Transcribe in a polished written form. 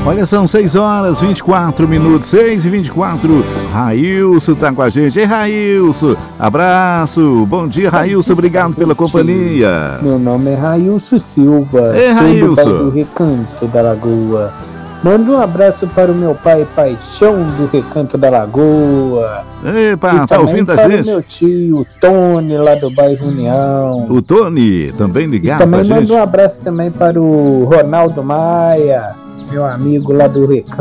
Olha, são 6h24, 6h24. Railson tá com a gente. Ei, Railson, abraço. Bom dia, Railson, obrigado pela companhia. Meu nome é Railson Silva. Ei, Railson. Sou do Recanto da Lagoa. Manda um abraço para o meu pai Paixão do Recanto da Lagoa. Epa, tá ouvindo a gente? E meu tio Tony lá do bairro União. O Tony também ligado e também pra gente. Manda um abraço também para o Ronaldo Maia, meu amigo lá do Recanto.